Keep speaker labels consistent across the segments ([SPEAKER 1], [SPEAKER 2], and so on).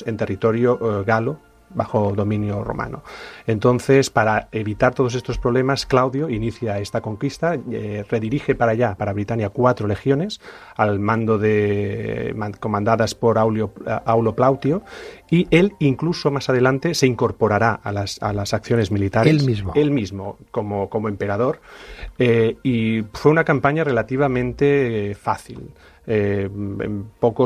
[SPEAKER 1] Peninsula en territorio galo, bajo dominio romano. Entonces, para evitar todos estos problemas, Claudio inicia esta conquista, redirige para allá, para Britania, 4 legiones, al mando comandadas por Aulo Plautio, y él incluso más adelante se incorporará a las acciones militares. Él mismo como emperador, y fue una campaña relativamente fácil. En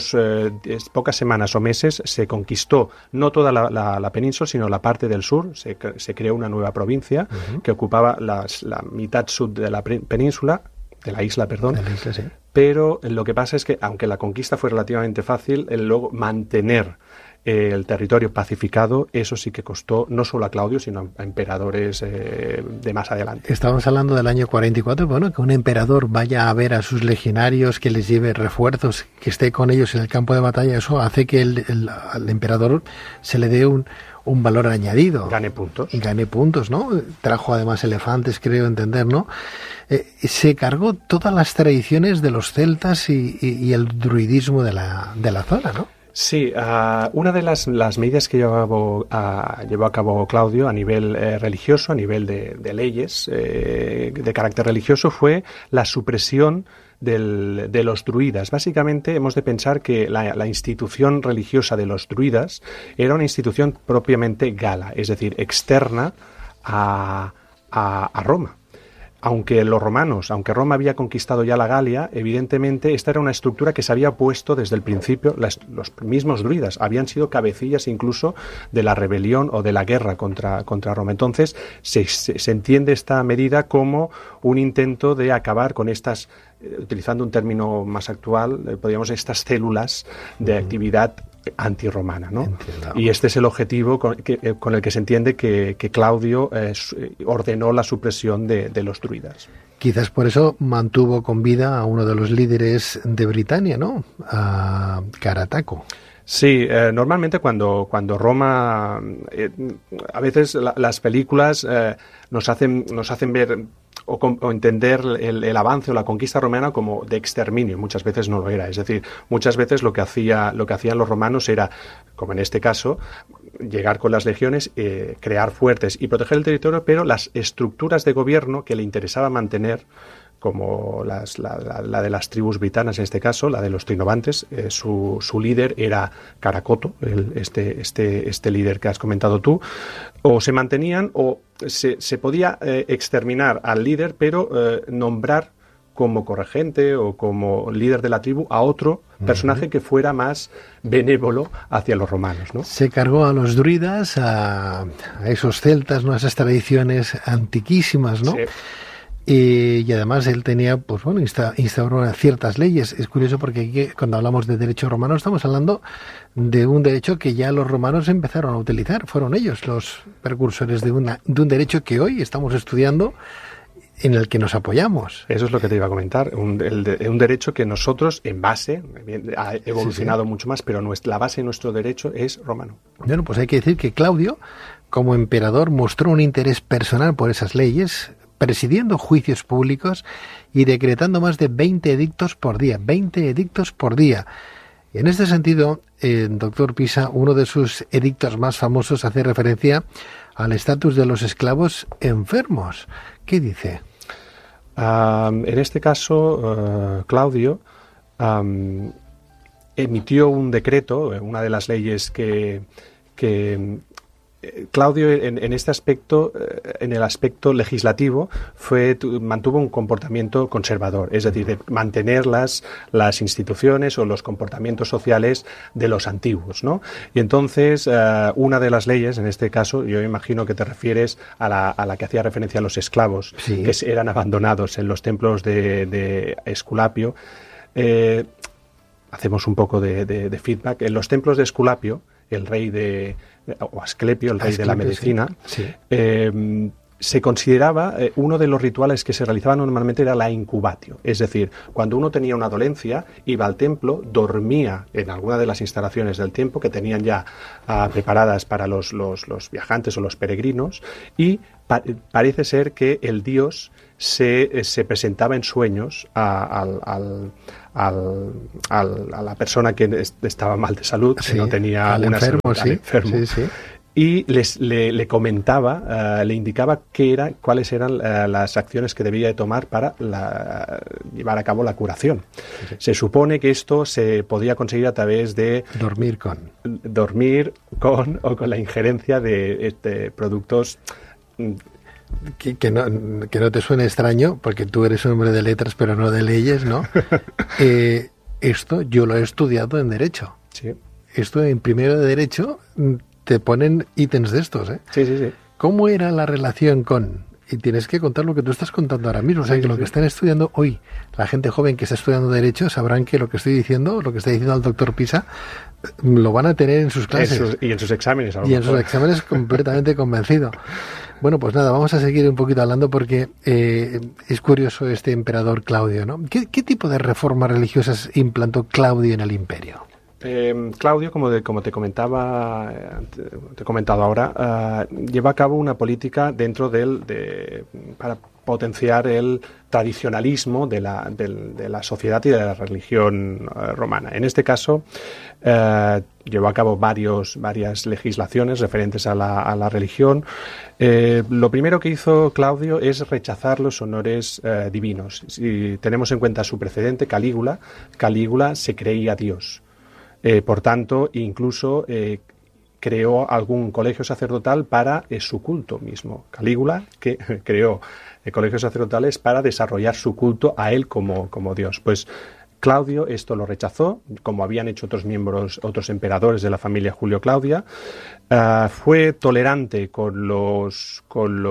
[SPEAKER 1] pocas semanas o meses se conquistó no toda la península, sino la parte del sur. Se creó una nueva provincia que ocupaba la mitad sur de la península, de la isla, perdón.
[SPEAKER 2] De la isla, sí.
[SPEAKER 1] Pero lo que pasa es que, aunque la conquista fue relativamente fácil, luego mantener el territorio pacificado, eso sí que costó no solo a Claudio, sino a emperadores de más adelante.
[SPEAKER 2] Estamos hablando del año 44, bueno, que un emperador vaya a ver a sus legionarios, que les lleve refuerzos, que esté con ellos en el campo de batalla, eso hace que al emperador se le dé un valor añadido.
[SPEAKER 1] Gane puntos.
[SPEAKER 2] Y gane puntos, ¿no? Trajo además elefantes, creo entender, ¿no? Se cargó todas las tradiciones de los celtas y el druidismo de la zona, ¿no?
[SPEAKER 1] Sí, una de las medidas que llevó a cabo Claudio a nivel religioso, a nivel de leyes de carácter religioso, fue la supresión de los druidas. Básicamente hemos de pensar que la institución religiosa de los druidas era una institución propiamente gala, es decir, externa a Roma. Aunque Roma había conquistado ya la Galia, evidentemente esta era una estructura que se había puesto desde el principio. Los mismos druidas habían sido cabecillas incluso de la rebelión o de la guerra contra Roma. Entonces se entiende esta medida como un intento de acabar con estas, utilizando un término más actual, estas células de actividad antirromana, ¿no? Entiendo. Y este es el objetivo con el que se entiende que Claudio ordenó la supresión de los druidas.
[SPEAKER 2] Quizás por eso mantuvo con vida a uno de los líderes de Britania, ¿no? A Carataco.
[SPEAKER 1] Sí, normalmente cuando Roma, a veces las películas nos hacen ver o entender el avance o la conquista romana como de exterminio. Muchas veces no lo era. Es decir, muchas veces lo que hacían los romanos era, como en este caso, llegar con las legiones, crear fuertes y proteger el territorio, pero las estructuras de gobierno que le interesaba mantener, como la de las tribus britanas en este caso, la de los trinovantes, su líder era Caracoto, este líder que has comentado tú, o se mantenían o se podía exterminar al líder, pero nombrar como corregente o como líder de la tribu a otro personaje que fuera más benévolo hacia los romanos, ¿no?
[SPEAKER 2] Se cargó a los druidas, a esos celtas, ¿no? A esas tradiciones antiquísimas, ¿no? Sí. Y además él tenía, pues bueno, instauró ciertas leyes. Es curioso porque aquí, cuando hablamos de derecho romano, estamos hablando de un derecho que ya los romanos empezaron a utilizar. Fueron ellos los precursores de un derecho que hoy estamos estudiando, en el que nos apoyamos.
[SPEAKER 1] Eso es lo que te iba a comentar, un derecho que nosotros, en base, ha evolucionado mucho más, pero la base de nuestro derecho es romano.
[SPEAKER 2] Bueno, pues hay que decir que Claudio, como emperador, mostró un interés personal por esas leyes, presidiendo juicios públicos y decretando más de 20 edictos por día. 20 edictos por día. Y en este sentido, doctor Pisa, uno de sus edictos más famosos hace referencia al estatus de los esclavos enfermos. ¿Qué dice?
[SPEAKER 1] En este caso, Claudio emitió un decreto, una de las leyes que Claudio en este aspecto, en el aspecto legislativo, mantuvo un comportamiento conservador, es decir, de mantener las instituciones o los comportamientos sociales de los antiguos, ¿no? Y entonces, una de las leyes, en este caso, yo imagino que te refieres a la que hacía referencia a los esclavos, sí, que eran abandonados en los templos de Esculapio. Hacemos un poco de feedback. En los templos de Esculapio, el rey o Asclepio, el rey de la medicina, sí. se consideraba uno de los rituales que se realizaban normalmente era la incubatio, es decir, cuando uno tenía una dolencia, iba al templo, dormía en alguna de las instalaciones del templo que tenían ya preparadas para los viajantes o los peregrinos, y parece ser que el dios se presentaba en sueños a la persona que estaba mal de salud,
[SPEAKER 2] sí,
[SPEAKER 1] que no tenía
[SPEAKER 2] al
[SPEAKER 1] una
[SPEAKER 2] enfermo,
[SPEAKER 1] salud,
[SPEAKER 2] sí,
[SPEAKER 1] al enfermo.
[SPEAKER 2] Sí, sí.
[SPEAKER 1] Y le comentaba, le indicaba cuáles eran las acciones que debía de tomar para llevar a cabo la curación. Sí. Se supone que esto se podía conseguir a través de
[SPEAKER 2] dormir con
[SPEAKER 1] o con la injerencia de productos.
[SPEAKER 2] Que no te suene extraño, porque tú eres un hombre de letras, pero no de leyes, ¿no? Esto yo lo he estudiado en Derecho.
[SPEAKER 1] Sí.
[SPEAKER 2] Esto en primero de Derecho te ponen ítems de estos, ¿eh?
[SPEAKER 1] Sí, sí, sí.
[SPEAKER 2] ¿Cómo era la relación con...? Y tienes que contar lo que tú estás contando ahora mismo. O sea, que lo que están estudiando hoy, la gente joven que está estudiando Derecho, sabrán que lo que estoy diciendo, lo que está diciendo el doctor Pisa, lo van a tener en sus clases.
[SPEAKER 1] Y en sus exámenes.
[SPEAKER 2] Y en sus exámenes completamente convencido. Bueno, pues nada, vamos a seguir un poquito hablando porque es curioso este emperador Claudio, ¿no? ¿Qué tipo de reformas religiosas implantó Claudio en el imperio?
[SPEAKER 1] Claudio, como te comentaba, te he comentado ahora, lleva a cabo una política dentro para potenciar el tradicionalismo de la sociedad y de la religión romana. En este caso, llevó a cabo varias legislaciones referentes a la religión. Lo primero que hizo Claudio es rechazar los honores divinos. Si tenemos en cuenta su precedente, Calígula se creía Dios. Por tanto, incluso creó algún colegio sacerdotal para su culto mismo. Calígula, que creó colegios sacerdotales para desarrollar su culto a él como Dios. Pues Claudio esto lo rechazó, como habían hecho otros emperadores de la familia Julio-Claudia. Fue tolerante con los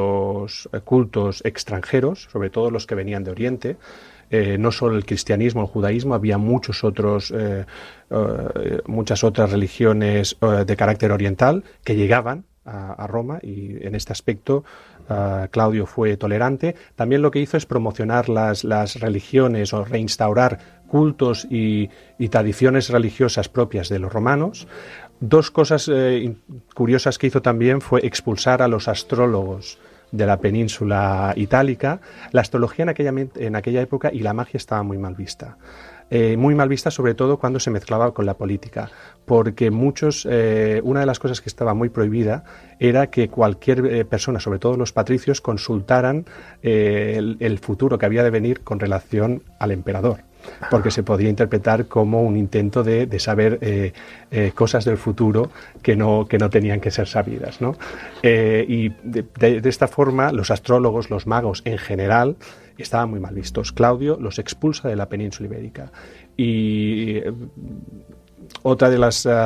[SPEAKER 1] cultos extranjeros, sobre todo los que venían de Oriente. No solo el cristianismo, el judaísmo, había muchas otras religiones de carácter oriental que llegaban a Roma, y en este aspecto Claudio fue tolerante. También lo que hizo es promocionar las religiones o reinstaurar cultos y tradiciones religiosas propias de los romanos. Dos cosas curiosas que hizo también fue expulsar a los astrólogos de la península itálica. La astrología en aquella época y la magia estaba muy mal vista. Muy mal vista, sobre todo cuando se mezclaba con la política, porque una de las cosas que estaba muy prohibida era que cualquier persona, sobre todo los patricios, consultaran el futuro que había de venir con relación al emperador, porque se podía interpretar como un intento de saber cosas del futuro que no tenían que ser sabidas, ¿no? Y de esta forma los astrólogos, los magos en general, estaban muy mal vistos. Claudio los expulsa de la península ibérica. Y otra de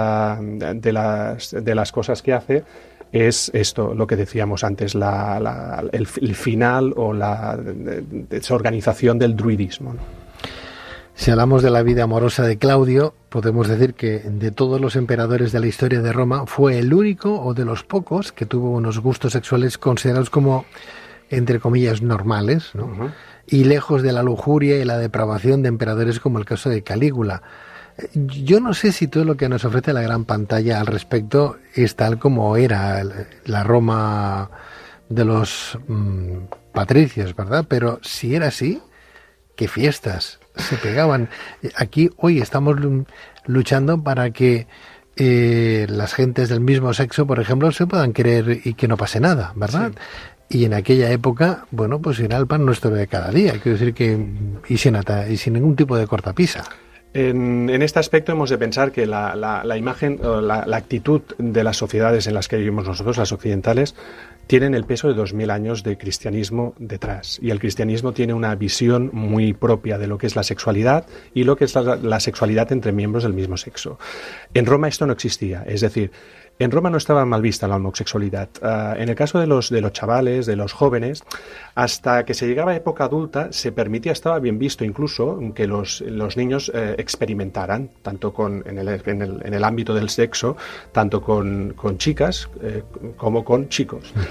[SPEAKER 1] las cosas que hace es esto, lo que decíamos antes, el final o la desorganización del druidismo, ¿no?
[SPEAKER 2] Si hablamos de la vida amorosa de Claudio, podemos decir que de todos los emperadores de la historia de Roma fue el único o de los pocos que tuvo unos gustos sexuales considerados como, entre comillas, normales, ¿no? Uh-huh. Y lejos de la lujuria y la depravación de emperadores como el caso de Calígula. Yo no sé si todo lo que nos ofrece la gran pantalla al respecto es tal como era la Roma de los patricios, ¿verdad? Pero si era así, qué fiestas se pegaban. Aquí hoy estamos luchando para que las gentes del mismo sexo, por ejemplo, se puedan querer y que no pase nada, ¿verdad? Sí. Y en aquella época, bueno, pues era el pan nuestro de cada día. Quiero decir que y sin ningún tipo de cortapisa.
[SPEAKER 1] En este aspecto hemos de pensar que la imagen, la actitud de las sociedades en las que vivimos nosotros, las occidentales, tienen el peso de 2000 años de cristianismo detrás. Y el cristianismo tiene una visión muy propia de lo que es la sexualidad y lo que es la sexualidad entre miembros del mismo sexo. En Roma esto no existía, es decir, en Roma no estaba mal vista la homosexualidad. En el caso de los chavales, de los jóvenes, hasta que se llegaba a época adulta, se permitía, estaba bien visto incluso, que los niños experimentaran, tanto en el ámbito del sexo, tanto con chicas como con chicos.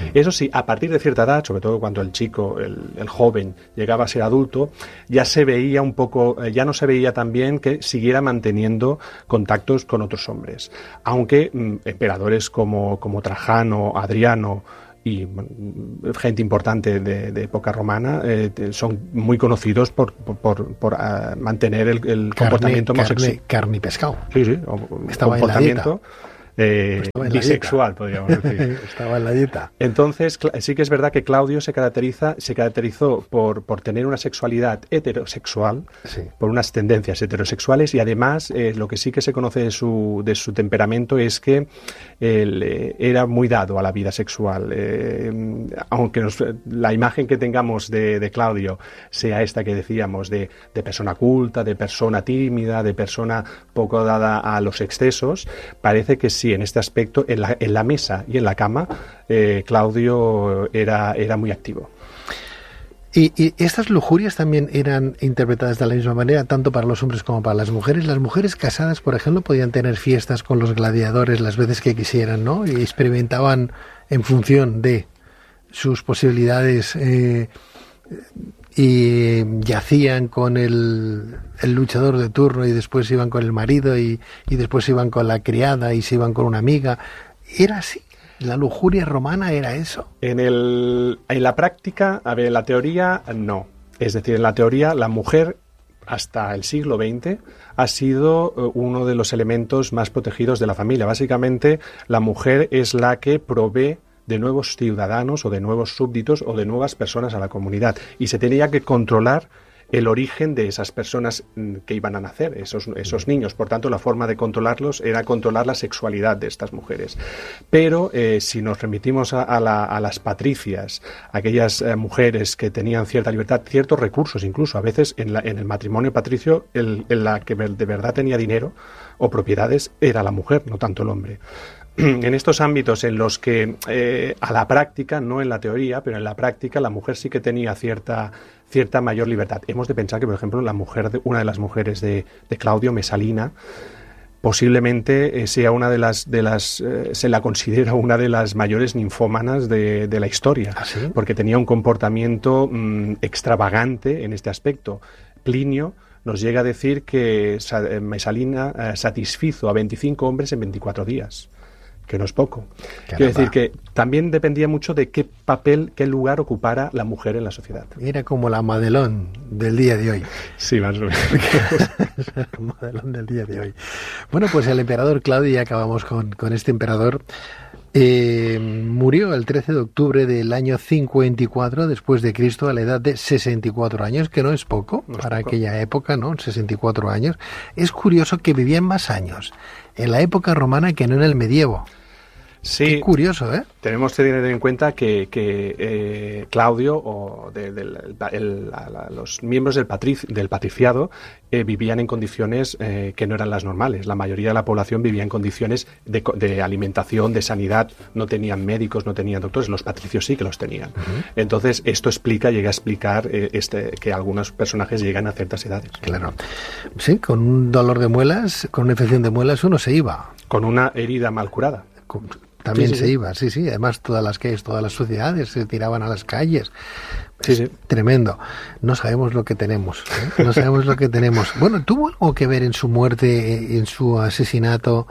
[SPEAKER 1] Eso sí, a partir de cierta edad, sobre todo cuando el chico, el joven, llegaba a ser adulto, ya se veía un poco, ya no se veía tan bien que siguiera manteniendo contactos con otros hombres. Aunque emperadores como Trajano, Adriano y gente importante de época romana son muy conocidos por mantener el comportamiento homosexual.
[SPEAKER 2] Carne y pescado.
[SPEAKER 1] Sí,
[SPEAKER 2] estaba
[SPEAKER 1] comportamiento bisexual, podríamos decir.
[SPEAKER 2] Estaba en la dieta.
[SPEAKER 1] Entonces, sí que es verdad que Claudio se caracterizó por tener una sexualidad heterosexual, sí, por unas tendencias heterosexuales, y además lo que sí que se conoce de su temperamento es que él era muy dado a la vida sexual. Aunque la imagen que tengamos de Claudio sea esta que decíamos, de persona culta, de persona tímida, de persona poco dada a los excesos, parece que sí, en este aspecto, en la mesa y en la cama, Claudio era muy activo.
[SPEAKER 2] Y estas lujurias también eran interpretadas de la misma manera, tanto para los hombres como para las mujeres. Las mujeres casadas, por ejemplo, podían tener fiestas con los gladiadores las veces que quisieran, ¿no? Y experimentaban en función de sus posibilidades y yacían con el luchador de turno y después iban con el marido y después iban con la criada y se iban con una amiga. ¿Era así? ¿La lujuria romana era eso? En
[SPEAKER 1] la práctica, a ver, en la teoría, no. Es decir, en la teoría, la mujer, hasta el siglo XX, ha sido uno de los elementos más protegidos de la familia. Básicamente, la mujer es la que provee de nuevos ciudadanos o de nuevos súbditos o de nuevas personas a la comunidad. Y se tenía que controlar el origen de esas personas que iban a nacer, esos niños. Por tanto, la forma de controlarlos era controlar la sexualidad de estas mujeres. Pero si nos remitimos a las patricias, aquellas mujeres que tenían cierta libertad, ciertos recursos incluso, a veces en el matrimonio patricio, la que de verdad tenía dinero o propiedades era la mujer, no tanto el hombre. En estos ámbitos en los que a la práctica, no en la teoría, pero en la práctica la mujer sí que tenía cierta mayor libertad. Hemos de pensar que, por ejemplo, una de las mujeres de Claudio, Mesalina, posiblemente sea una de las se la considera una de las mayores ninfómanas de la historia.
[SPEAKER 2] ¿Ah, sí?
[SPEAKER 1] Porque tenía un comportamiento extravagante en este aspecto. Plinio nos llega a decir que Mesalina satisfizo a 25 hombres en 24 días. Que no es poco.
[SPEAKER 2] Caramba.
[SPEAKER 1] Quiero decir que también dependía mucho de qué papel, qué lugar ocupara la mujer en la sociedad.
[SPEAKER 2] Era como la Madelón del día de hoy.
[SPEAKER 1] Sí, más o menos.
[SPEAKER 2] La Madelón del día de hoy. Bueno, pues el emperador Claudio, ya acabamos con este emperador, murió el 13 de octubre del año 54 después de Cristo, a la edad de 64 años, que no es poco para aquella época, ¿no? 64 años. Es curioso que vivían más años en la época romana que no en el medievo.
[SPEAKER 1] Sí,
[SPEAKER 2] qué curioso, ¿eh?
[SPEAKER 1] Tenemos que tener en cuenta que Claudio o los miembros del patriciado vivían en condiciones que no eran las normales. La mayoría de la población vivía en condiciones de alimentación, de sanidad. No tenían médicos, no tenían doctores. Los patricios sí que los tenían. Uh-huh. Entonces, esto llega a explicar que algunos personajes llegan a ciertas edades.
[SPEAKER 2] Claro. Sí, con un dolor de muelas, con una infección de muelas, uno se iba.
[SPEAKER 1] Con una herida mal curada.
[SPEAKER 2] También
[SPEAKER 1] sí.
[SPEAKER 2] iba, sí. Además, todas las calles, todas las sociedades se tiraban a las calles.
[SPEAKER 1] Sí.
[SPEAKER 2] Tremendo. No sabemos lo que tenemos. No sabemos lo que tenemos. Bueno, ¿tuvo algo que ver en su muerte, en su asesinato,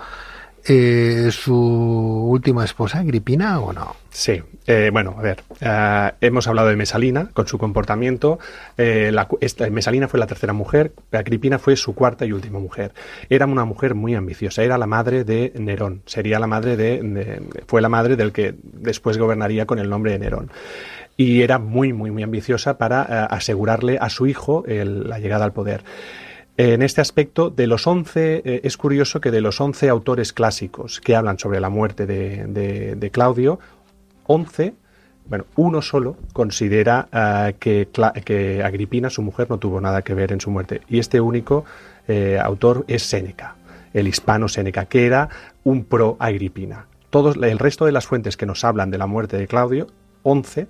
[SPEAKER 2] su última esposa, Agripina, o no?
[SPEAKER 1] Sí. Bueno, a ver, hemos hablado de Mesalina con su comportamiento. Mesalina fue la tercera mujer, Agripina fue su cuarta y última mujer. Era una mujer muy ambiciosa, era la madre de Nerón, fue la madre del que después gobernaría con el nombre de Nerón. Y era muy, muy, muy ambiciosa para asegurarle a su hijo la llegada al poder. En este aspecto, es curioso que de los 11 autores clásicos que hablan sobre la muerte de Claudio, 11, uno solo considera que Agripina, su mujer, no tuvo nada que ver en su muerte. Y este único autor es Séneca, el hispano Séneca, que era un pro Agripina. El resto de las fuentes que nos hablan de la muerte de Claudio, 11,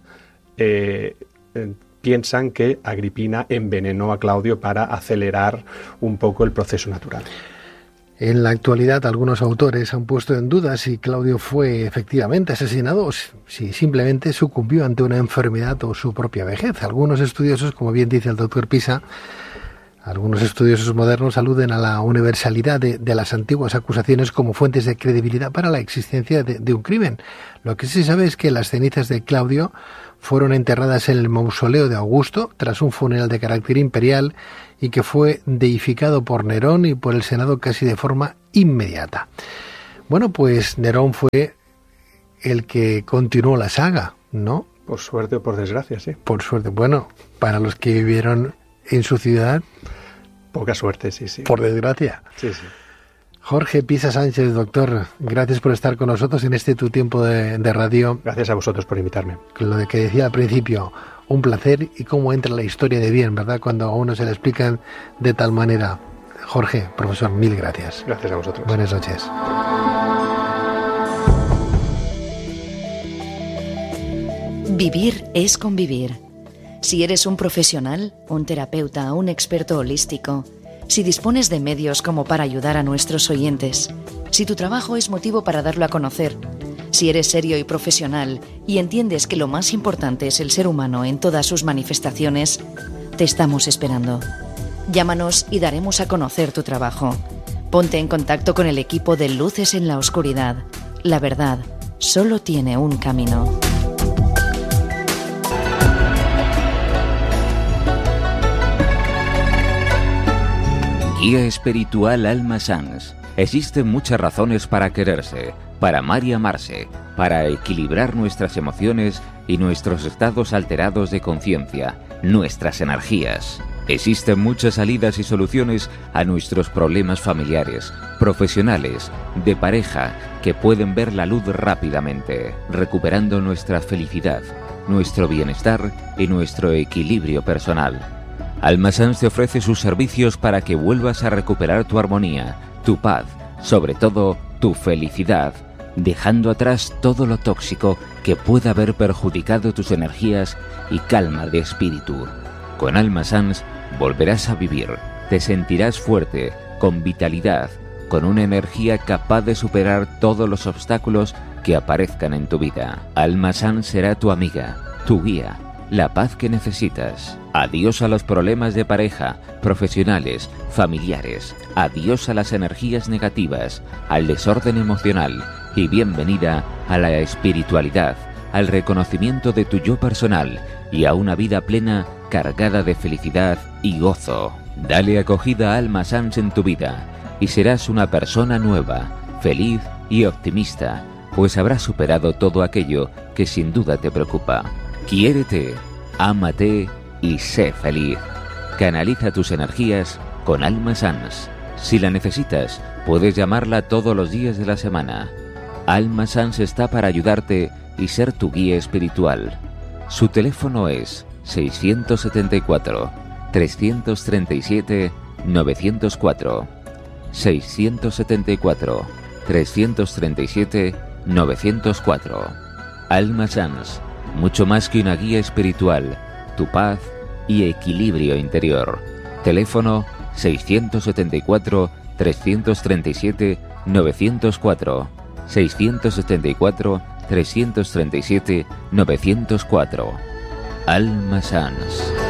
[SPEAKER 1] piensan que Agripina envenenó a Claudio para acelerar un poco el proceso natural.
[SPEAKER 2] En la actualidad, algunos autores han puesto en duda si Claudio fue efectivamente asesinado o si simplemente sucumbió ante una enfermedad o su propia vejez. Algunos estudiosos, como bien dice el doctor Pisa, algunos estudiosos modernos aluden a la universalidad de las antiguas acusaciones como fuentes de credibilidad para la existencia de un crimen. Lo que sí se sabe es que las cenizas de Claudio fueron enterradas en el mausoleo de Augusto tras un funeral de carácter imperial y que fue deificado por Nerón y por el Senado casi de forma inmediata. Bueno, pues Nerón fue el que continuó la saga, ¿no?
[SPEAKER 1] Por suerte o por desgracia, sí.
[SPEAKER 2] Por suerte. Bueno, para los que vivieron en su ciudad...
[SPEAKER 1] Poca suerte, sí, sí.
[SPEAKER 2] Por desgracia.
[SPEAKER 1] Sí, sí.
[SPEAKER 2] Jorge Pisa Sánchez, doctor, gracias por estar con nosotros en este Tu Tiempo de Radio.
[SPEAKER 1] Gracias a vosotros por invitarme.
[SPEAKER 2] Lo de que decía al principio, un placer, y cómo entra la historia de bien, ¿verdad? Cuando a uno se le explican de tal manera. Jorge, profesor, mil gracias.
[SPEAKER 1] Gracias a vosotros.
[SPEAKER 2] Buenas noches.
[SPEAKER 3] Vivir es convivir. Si eres un profesional, un terapeuta, un experto holístico, si dispones de medios como para ayudar a nuestros oyentes, si tu trabajo es motivo para darlo a conocer, si eres serio y profesional y entiendes que lo más importante es el ser humano en todas sus manifestaciones, te estamos esperando. Llámanos y daremos a conocer tu trabajo. Ponte en contacto con el equipo de Luces en la Oscuridad. La verdad solo tiene un camino.
[SPEAKER 4] Guía espiritual Alma Sans. Existen muchas razones para quererse, para amar y amarse, para equilibrar nuestras emociones y nuestros estados alterados de conciencia, nuestras energías. Existen muchas salidas y soluciones a nuestros problemas familiares, profesionales, de pareja, que pueden ver la luz rápidamente, recuperando nuestra felicidad, nuestro bienestar y nuestro equilibrio personal. Alma Sans te ofrece sus servicios para que vuelvas a recuperar tu armonía, tu paz, sobre todo tu felicidad, dejando atrás todo lo tóxico que pueda haber perjudicado tus energías y calma de espíritu. Con Alma Sans volverás a vivir, te sentirás fuerte, con vitalidad, con una energía capaz de superar todos los obstáculos que aparezcan en tu vida. Alma Sans será tu amiga, tu guía, la paz que necesitas. Adiós a los problemas de pareja, profesionales, familiares. Adiós a las energías negativas, al desorden emocional y bienvenida a la espiritualidad, al reconocimiento de tu yo personal y a una vida plena cargada de felicidad y gozo. Dale acogida a Alma Sans en tu vida y serás una persona nueva, feliz y optimista, pues habrás superado todo aquello que sin duda te preocupa. Quiérete, ámate y sé feliz. Canaliza tus energías con Alma Sans. Si la necesitas, puedes llamarla todos los días de la semana. Alma Sans está para ayudarte y ser tu guía espiritual. Su teléfono es 674 337 904. 674 337 904. Alma Sans, mucho más que una guía espiritual, tu paz y equilibrio interior. Teléfono 674 337 904. 674 337 904. Alma Sans.